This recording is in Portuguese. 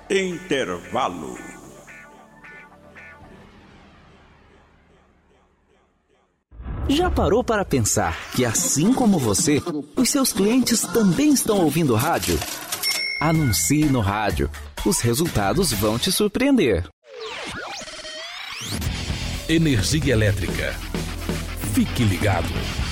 Intervalo. Já parou para pensar que, assim como você, os seus clientes também estão ouvindo rádio? Anuncie no rádio. Os resultados vão te surpreender. Energia elétrica. Fique ligado.